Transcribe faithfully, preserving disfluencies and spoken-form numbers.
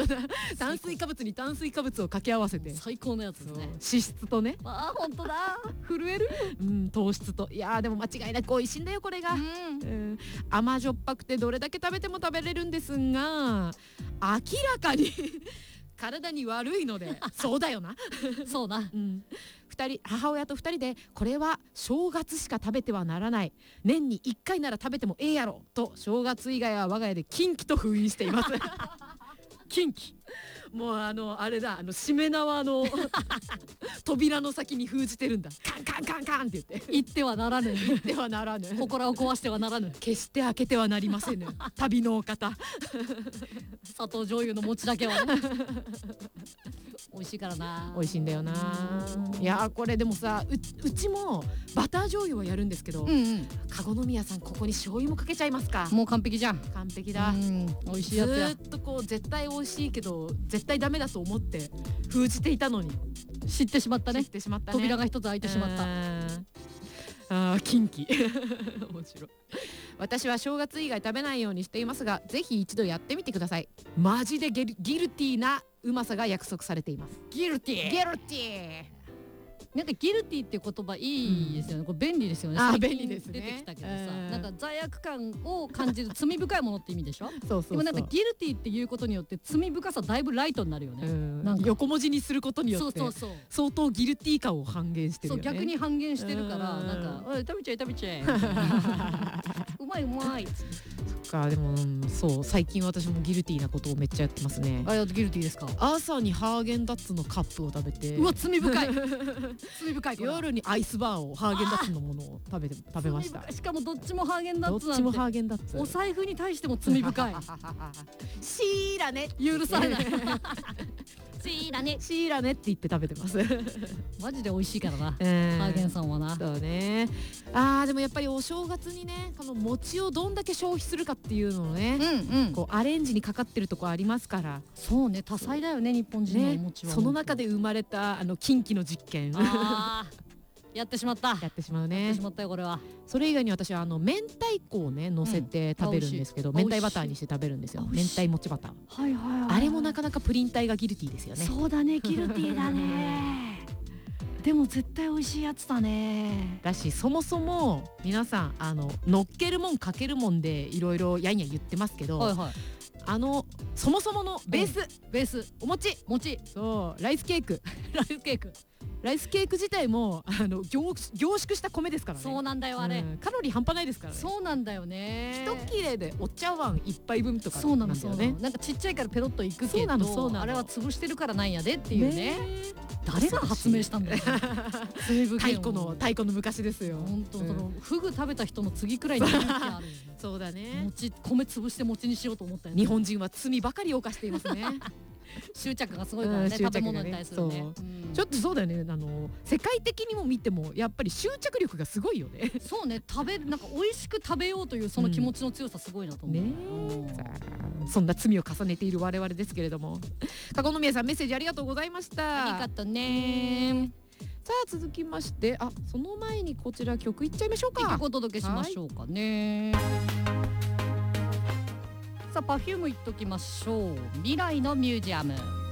炭水化物に炭水化物を掛け合わせて最高のやつですね。 脂質とね、 あー本当だ、震える。 うん、糖質と、いやーでも間違いなく美味しいんだよこれが、 うんうん、甘じょっぱくてどれだけ食べても食べれるんですが、明らかに体に悪いのでそうだよなそうだ、 うん、ふたり母親とふたりでこれは正月しか食べてはならない、年にいっかいなら食べてもええやろと正月以外は我が家で禁忌と封印しています禁忌、もうあのあれだ、あのしめ縄の扉の先に封じてるんだ、カンカンカンカンって言って言ってはならぬ、 言ってはならぬ、 心を壊してはならぬ、 決して開けてはなりませぬ旅のお方砂糖醤油の餅だけはね美味しいからな。 美味しいんだよな。いやこれでもさ、 う, うちもバター醤油はやるんですけど、 うんうん、 籠宮さんここに醤油もかけちゃいますか。 もう完璧じゃん。 完璧だ、 うん、美味しいやつや。 ずーっとこう絶対美味しいけど絶対ダメだと思って封じていたのに知ってしまったね。 知ってしまったね。 扉が一つ開いてしまった。 あー禁忌面白い。私は正月以外食べないようにしていますが、ぜひ一度やってみてください。マジでゲルギルティーなうまさが約束されています。 ギルティー、 ギルティー、 なんかギルティーっていう言葉いいですよね、うん、これ便利ですよね。 あ最近便利ですね。 出てきたけどさ、 うん、 なんか罪悪感を感じる罪深いものって意味でしょそうそうそう。 でもなんかギルティーっていうことによって罪深さだいぶライトになるよね、うん、なんか横文字にすることによってそうそうそう相当ギルティー感を半減してるよね。 そう逆に半減してるから、なんかおい食べちゃえ食べちゃえうまいうまい。 そっか、でも、うん、そう最近私もギルティーなことをめっちゃやってますね。 あ、ギルティーですか。 朝にハーゲンダッツのカップを食べて、 うわ罪深い罪深い。 夜にアイスバーをハーゲンダッツのものを食べて食べました。 しかもどっちもハーゲンダッツなんて、 どっちもハーゲンダッツ、 お財布に対しても罪深いシーラね許されないシーラねシーラねって言って食べてますマジで美味しいからな、 えー、 ハーゲンさんはな。 そうね。あーでもやっぱりお正月にね、この餅をどんだけ消費するかっていうのをね、 うんうん、 こうアレンジにかかってるとこありますから。 そうね、多彩だよね日本人のお餅は、 ね、その中で生まれたあの近畿の実験あやってしまったやってしまうね。 やってしまったよこれは。 それ以外に私はあの明太子をね乗せて食べるんですけど、うん、明太バターにして食べるんですよ。明太もちバター、 はいはいはい、 あれもなかなかプリン体がギルティーですよね。 そうだね、ギルティーだねでも絶対美味しいやつだね。 だし、そもそも皆さんあの乗っけるもんかけるもんでいろいろやんや言ってますけど、 はいはい、 あのそもそものベース、 うん、ベースお餅餅、 そうライスケークライスケークライスケーク自体もあの 凝, 凝縮した米ですからね。 そうなんだよあれ、うん、 カロリー半端ないですからね。 そうなんだよね。 一切れでお茶碗一杯分とかそうなのなんだよね。 なんかちっちゃいからペロッといくけど、 そうなのそうなの、 あれは潰してるからなんやでっていうね。誰が発明したんだよ太古の太古の昔ですよ。 本当、うん、そのフグ食べた人の次くらいに人気あるそうだね。 餅米潰して餅にしようと思ったよね。 日本人は罪ばかり犯していますね執着がすごいからね、うん、食べ物に対するね、 うん、ちょっとそうだよね。あの世界的にも見てもやっぱり執着力がすごいよねそうね、食べなんか美味しく食べようというその気持ちの強さすごいなと思う、 うんね、そんな罪を重ねている我々ですけれども、籠宮さんメッセージありがとうございました。 ありがとうね。 さあ続きまして、あその前にこちら曲いっちゃいましょうか。 曲お届けしましょうかね。さあ パフューム いっときましょう。未来のミュージアム。